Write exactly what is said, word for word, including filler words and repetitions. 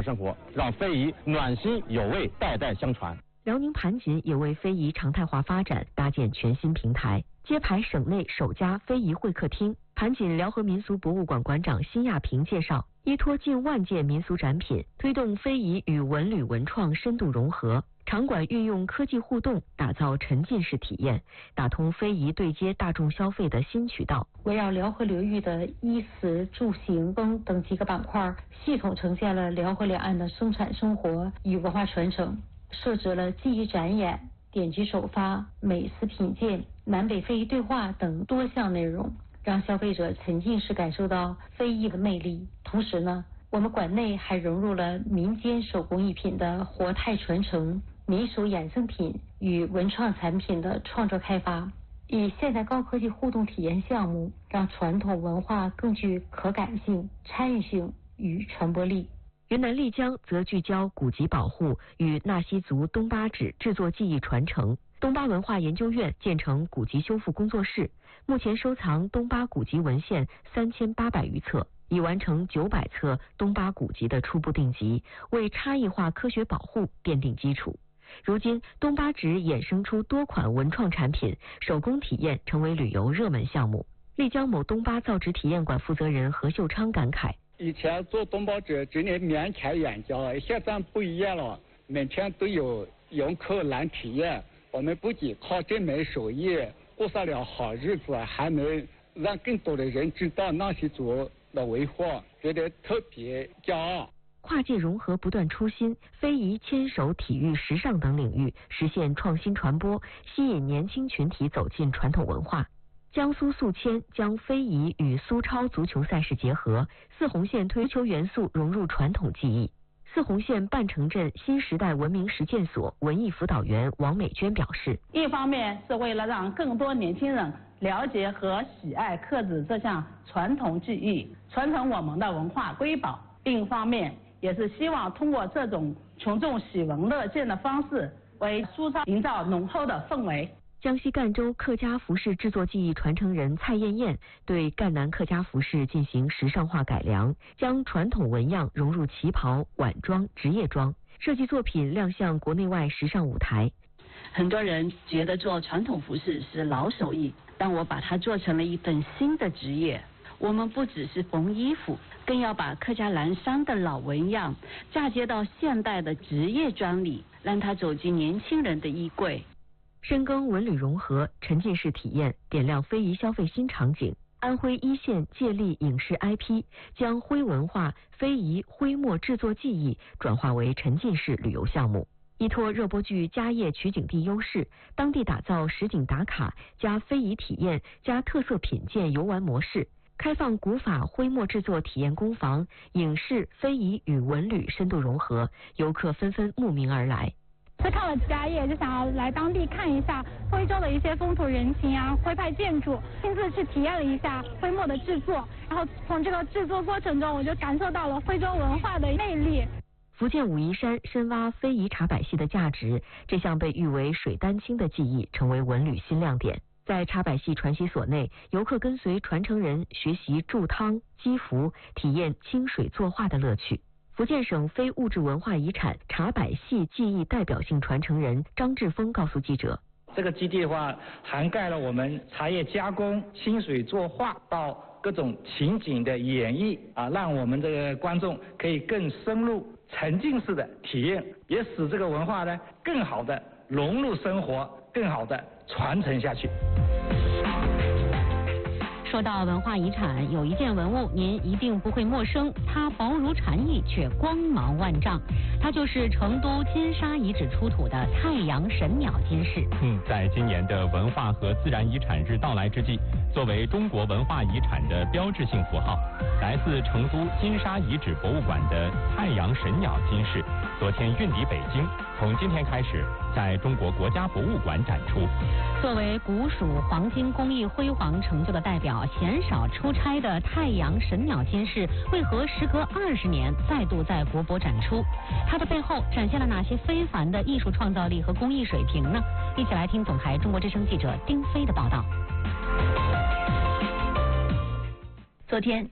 生活，让非遗暖心有味，代代相传。 辽宁盘锦也为非遗常态化发展搭建全新平台，揭牌省内首家非遗会客厅。盘锦辽河民俗博物馆馆长辛亚平介绍，依托近万件民俗展品，推动非遗与文旅文创深度融合。场馆运用科技互动，打造沉浸式体验，打通非遗对接大众消费的新渠道。 围绕辽河流域的衣食住行风等几个板块，系统呈现了辽河两岸的生产生活与文化传承，设置了技艺展演、典籍首发、美食品鉴、南北非遗对话等多项内容，让消费者沉浸式感受到非遗的魅力。同时呢，我们馆内还融入了民间手工艺品的活态传承、民俗衍生品与文创产品的创作开发，以现代高科技互动体验项目，让传统文化更具可感性、参与性与传播力。 云南丽江则聚焦古籍保护与纳西族东巴纸制作技艺传承。东巴文化研究院建成古籍修复工作室，目前收藏东巴古籍文献三千八百余册，已完成九百册东巴古籍的初步定级，为差异化科学保护奠定基础。如今，东巴纸衍生出多款文创产品，手工体验成为旅游热门项目。丽江某东巴造纸体验馆负责人何秀昌感慨： 以前做东巴纸只能面前眼教，现在不一样了，每天都有游客来体验。我们不仅靠这门手艺过上了好日子，还能让更多的人知道纳西族的文化，觉得特别骄傲。 跨界融合不断出新，非遗、牵手、体育、时尚等领域实现创新传播，吸引年轻群体走进传统文化。江苏宿迁将非遗与苏超足球赛事结合，四红线推球元素融入传统技艺。四红线半城镇新时代文明实践所文艺辅导员王美娟表示， 一方面是为了让更多年轻人了解和喜爱刻纸这项传统技艺，传承我们的文化瑰宝；另一方面也是希望通过这种群众喜闻乐见的方式，为苏超营造浓厚的氛围。 江西赣州客家服饰制作技艺传承人蔡艳艳对赣南客家服饰进行时尚化改良，将传统纹样融入旗袍、晚装、职业装，设计作品亮相国内外时尚舞台。 很多人觉得做传统服饰是老手艺，但我把它做成了一份新的职业。我们不只是缝衣服，更要把客家蓝山的老纹样嫁接到现代的职业装里，让它走进年轻人的衣柜。 深耕文旅融合，沉浸式体验，点亮非遗消费新场景。安徽一线借力影视 I P 将徽文化、非遗、徽墨制作技艺转化为沉浸式旅游项目。依托热播剧家业取景地优势，当地打造实景打卡加非遗体验加特色品鉴游玩模式，开放古法徽墨制作体验工坊，影视、非遗与文旅深度融合，游客纷纷慕名而来。 是看了家业，就想要来当地看一下徽州的一些风土人情啊，徽派建筑，亲自去体验了一下徽墨的制作，然后从这个制作过程中，我就感受到了徽州文化的魅力。 福建武夷山深挖非遗茶百戏的价值，这项被誉为水丹青的技艺成为文旅新亮点。在茶百戏传习所内，游客跟随传承人学习铸汤、积福，体验清水作画的乐趣。福建省非物质文化遗产茶百戏技艺代表性传承人张志峰告诉记者， 这个基地的话，涵盖了我们茶叶加工、清水作画到各种情景的演绎啊，让我们这个观众可以更深入、沉浸式的体验，也使这个文化呢更好的融入生活，更好的传承下去。 说到文化遗产，有一件文物您一定不会陌生，它薄如蝉翼却光芒万丈，它就是成都金沙遗址出土的太阳神鸟金饰。 嗯，在今年的文化和自然遗产日到来之际，作为中国文化遗产的标志性符号，来自成都金沙遗址博物馆的太阳神鸟金饰，昨天运抵北京，从今天开始在中国国家博物馆展出。 作为古蜀黄金工艺辉煌成就的代表，鲜少出差的太阳神鸟金饰为何时隔二十年再度在国博展出？它的背后展现了哪些非凡的艺术创造力和工艺水平呢？一起来听总台中国之声记者丁飞的报道。 昨天